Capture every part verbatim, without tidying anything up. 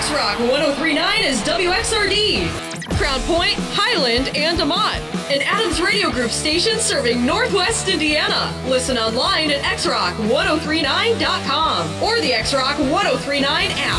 X-Rock one oh three point nine is W X R D. Crown Point, Highland, and Demont. An Adams Radio Group station serving Northwest Indiana. Listen online at x rock ten thirty-nine dot com or the X-Rock ten thirty-nine app.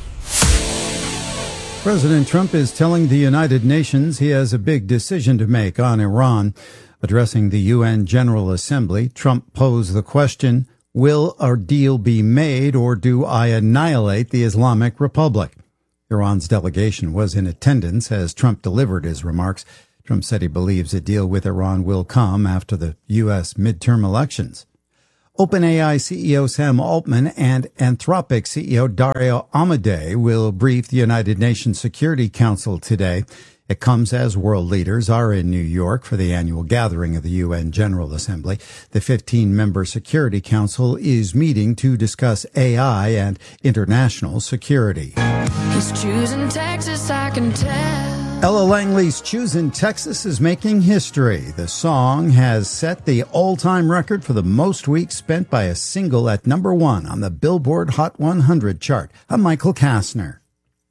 President Trump is telling the United Nations he has a big decision to make on Iran. Addressing the U N General Assembly, Trump posed the question, will a deal be made or do I annihilate the Islamic Republic? Iran's delegation was in attendance as Trump delivered his remarks. Trump said he believes a deal with Iran will come after the U S midterm elections. OpenAI C E O Sam Altman and Anthropic C E O Dario Amodei will brief the United Nations Security Council today. It comes as world leaders are in New York for the annual gathering of the U N General Assembly. The fifteen-member Security Council is meeting to discuss A I and international security. He's choosing Texas, I can tell. Ella Langley's Choosing Texas is making history. The song has set the all-time record for the most weeks spent by a single at number one on the Billboard Hot one hundred chart. I'm Michael Kastner.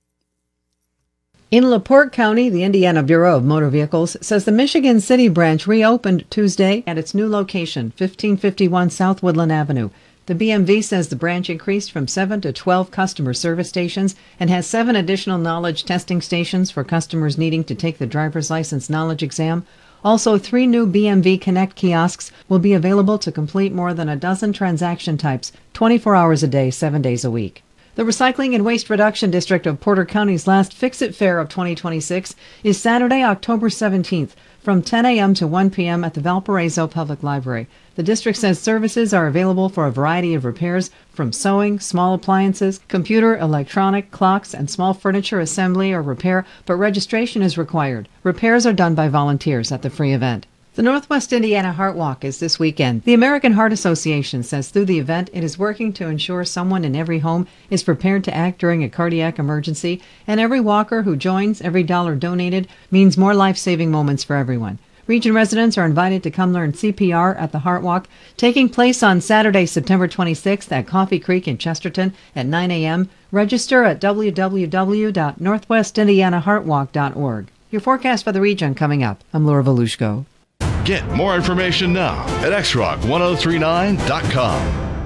In LaPorte County, the Indiana Bureau of Motor Vehicles says the Michigan City branch reopened Tuesday at its new location, fifteen fifty-one South Woodland Avenue. The B M V says the branch increased from seven to twelve customer service stations and has seven additional knowledge testing stations for customers needing to take the driver's license knowledge exam. Also, three new B M V Connect kiosks will be available to complete more than a dozen transaction types, twenty-four hours a day, seven days a week. The Recycling and Waste Reduction District of Porter County's last Fix-It Fair of twenty twenty-six is Saturday, October seventeenth, from ten a.m. to one p.m. at the Valparaiso Public Library. The district says services are available for a variety of repairs, from sewing, small appliances, computer, electronic, clocks, and small furniture assembly or repair, but registration is required. Repairs are done by volunteers at the free event. The Northwest Indiana Heart Walk is this weekend. The American Heart Association says through the event it is working to ensure someone in every home is prepared to act during a cardiac emergency, and every walker who joins, every dollar donated, means more life-saving moments for everyone. Region residents are invited to come learn C P R at the Heart Walk, taking place on Saturday, September twenty-sixth at Coffee Creek in Chesterton at nine a.m. Register at w w w dot northwest indiana heart walk dot org. Your forecast for the region coming up. I'm Laura Volushko. Get more information now at x rock ten thirty-nine dot com.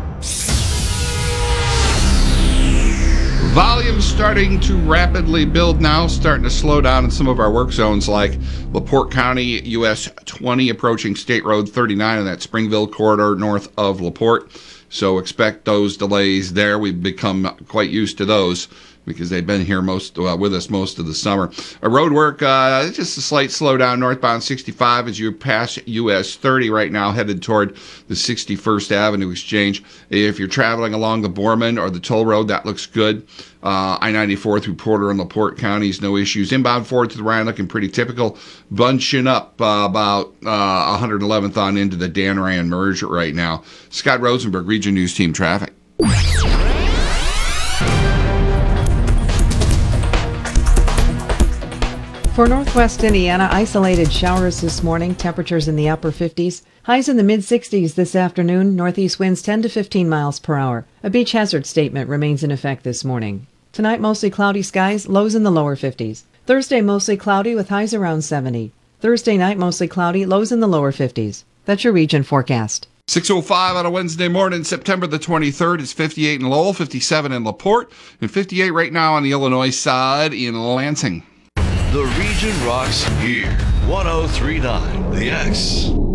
Volume starting to rapidly build now, starting to slow down in some of our work zones like LaPorte County, U S twenty approaching State Road thirty-nine in that Springville corridor north of LaPorte. So expect those delays there. We've become quite used to those because they've been here most uh, with us most of the summer. A road work, uh, just a slight slowdown northbound sixty-five as you pass U S thirty right now, headed toward the sixty-first Avenue Exchange. If you're traveling along the Borman or the Toll Road, that looks good. Uh, I ninety-four through Porter and LaPorte counties, no issues. Inbound forward to the Ryan looking pretty typical. Bunching up uh, about uh, one hundred eleventh on into the Dan Ryan merge right now. Scott Rosenberg, Region News Team Traffic. For Northwest Indiana, isolated showers this morning, temperatures in the upper fifties. Highs in the mid-sixties this afternoon, northeast winds ten to fifteen miles per hour. A beach hazard statement remains in effect this morning. Tonight, mostly cloudy skies, lows in the lower fifties. Thursday, mostly cloudy with highs around seventy. Thursday night, mostly cloudy, lows in the lower fifties. That's your region forecast. six oh five on a Wednesday morning, September the twenty-third. It's fifty-eight in Lowell, fifty-seven in LaPorte, and fifty-eight right now on the Illinois side in Lansing. The region rocks here. ten thirty-nine The X.